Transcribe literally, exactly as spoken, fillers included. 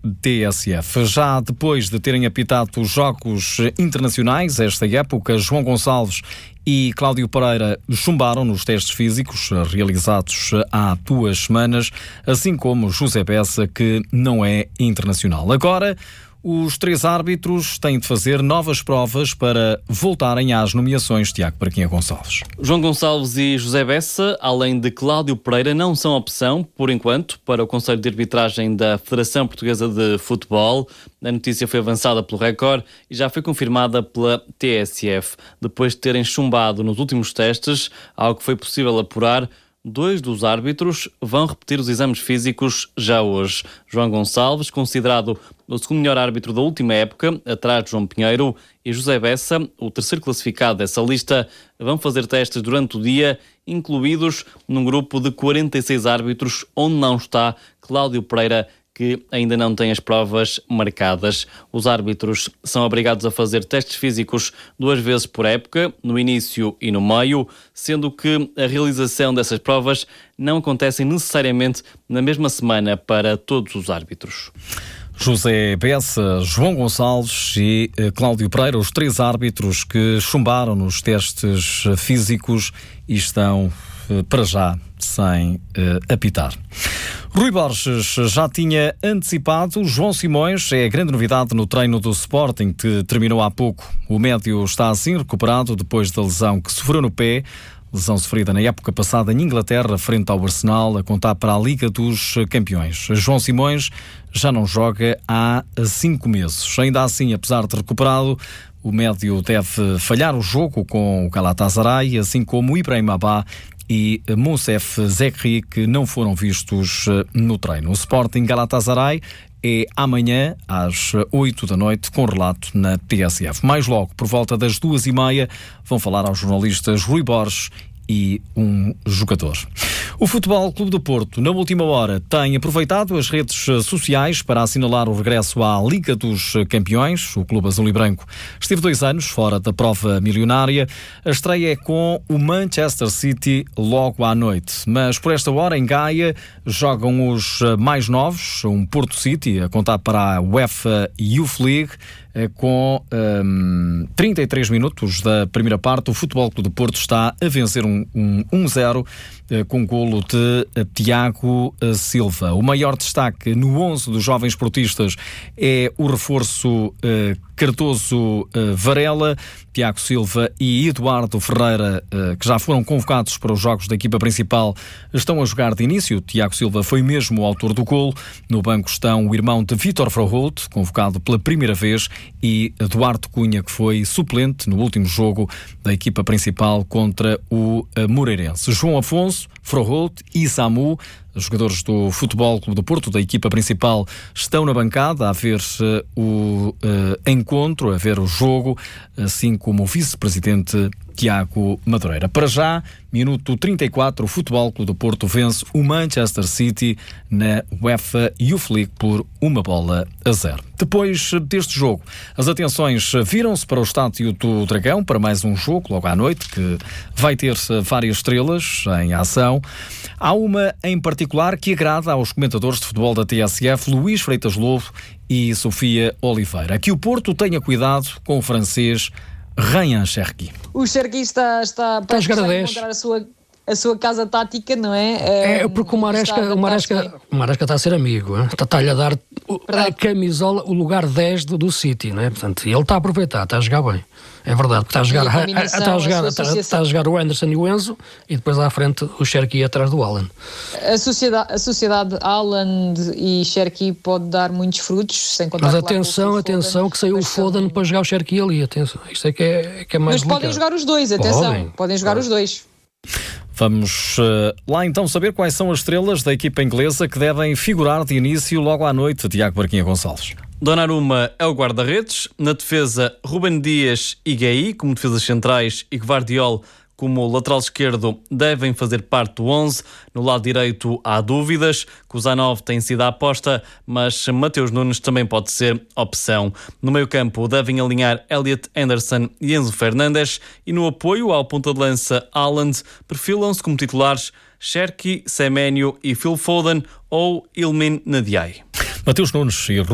T S F. Já depois de terem apitado os jogos internacionais, esta época, João Gonçalves e Cláudio Pereira chumbaram nos testes físicos realizados há duas semanas, assim como José Bessa, que não é internacional. Agora, os três árbitros têm de fazer novas provas para voltarem às nomeações. Tiago Braquinha Gonçalves. João Gonçalves e José Bessa, além de Cláudio Pereira, não são opção, por enquanto, para o Conselho de Arbitragem da Federação Portuguesa de Futebol. A notícia foi avançada pelo Record e já foi confirmada pela T S F. Depois de terem chumbado nos últimos testes, ao que foi possível apurar, dois dos árbitros vão repetir os exames físicos já hoje. João Gonçalves, considerado o segundo melhor árbitro da última época, atrás de João Pinheiro, e José Bessa, o terceiro classificado dessa lista, vão fazer testes durante o dia, incluídos num grupo de quarenta e seis árbitros, onde não está Cláudio Pereira, que ainda não tem as provas marcadas. Os árbitros são obrigados a fazer testes físicos duas vezes por época, no início e no meio, sendo que a realização dessas provas não acontecem necessariamente na mesma semana para todos os árbitros. José Bessa, João Gonçalves e Cláudio Pereira, os três árbitros que chumbaram nos testes físicos e estão, para já, sem uh, apitar. Rui Borges já tinha antecipado. João Simões é a grande novidade no treino do Sporting, que terminou há pouco. O médio está assim recuperado depois da lesão que sofreu no pé, lesão sofrida na época passada em Inglaterra, frente ao Arsenal, a contar para a Liga dos Campeões. João Simões já não joga há cinco meses. Ainda assim, apesar de recuperado, o médio deve falhar o jogo com o Galatasaray, assim como o Ibrahim Abá e Moussef Zekri, que não foram vistos no treino. O Sporting Galatasaray é amanhã às oito da noite, com relato na T S F. Mais logo, por volta das duas e meia, vão falar aos jornalistas Rui Borges e um jogador. O Futebol Clube do Porto, na última hora, tem aproveitado as redes sociais para assinalar o regresso à Liga dos Campeões. O Clube Azul e Branco esteve dois anos fora da prova milionária. A estreia é com o Manchester City logo à noite. Mas por esta hora, em Gaia, jogam os mais novos, um Porto City, a contar para a UEFA Youth League. Com um, trinta e três minutos da primeira parte, o Futebol Clube do Porto está a vencer um, um, um zero com golo de Tiago Silva. O maior destaque no onze dos jovens portistas é o reforço uh, Cardoso uh, Varela, Tiago Silva e Eduardo Ferreira, uh, que já foram convocados para os jogos da equipa principal, estão a jogar de início. Tiago Silva foi mesmo o autor do golo. No banco estão o irmão de Vítor Froholt, convocado pela primeira vez, e Eduardo Cunha, que foi suplente no último jogo da equipa principal contra o Moreirense. João Afonso, Froholt e Samu, os jogadores do Futebol Clube do Porto, da equipa principal, estão na bancada a ver uh, o uh, encontro, a ver o jogo, assim como o vice-presidente Tiago Madureira. Para já, minuto trinta e quatro, o Futebol Clube do Porto vence o Manchester City na UEFA Youth League por uma bola a zero. Depois deste jogo, as atenções viram-se para o Estádio do Dragão, para mais um jogo, logo à noite, que vai ter várias estrelas em ação. Há uma em particular que agrada aos comentadores de futebol da T S F, Luís Freitas Lobo e Sofia Oliveira. Que o Porto tenha cuidado com o francês Ryan Cherki. O Cherki está, está, está a jogar a dez. encontrar a sua, a sua casa tática, não é? É porque o Maresca, o Maresca, o Maresca está a ser amigo, hein? Está-lhe a dar a camisola, o lugar dez do, do City, não é? Portanto, ele está a aproveitar, está a jogar bem. É verdade, porque está a jogar, a, a, está a jogar, está, está a jogar o Anderson e o Enzo e depois à frente o Cherki atrás do Haaland. A sociedade, a sociedade Haaland e Cherki pode dar muitos frutos, sem contar. Mas atenção, atenção, Foden, que saiu o Foden são... para jogar o Cherki ali, atenção. Isto é que é, que é mais Mas delicado. Podem jogar os dois, atenção, podem, podem jogar podem. os dois. Vamos uh, lá então saber quais são as estrelas da equipa inglesa que devem figurar de início logo à noite. Tiago Braquinha Gonçalves. Donnarumma é o guarda-redes, na defesa Ruben Dias e Gueye como defesas centrais e Gvardiol como lateral esquerdo devem fazer parte do onze. No lado direito há dúvidas. Kuzanov tem sido a aposta, mas Mateus Nunes também pode ser opção. No meio-campo devem alinhar Elliot Anderson e Enzo Fernandes e no apoio ao ponta de lança Haaland perfilam-se como titulares Cherki, Semenyo e Phil Foden ou Ilmin Ndiaye. Mateus Nunes e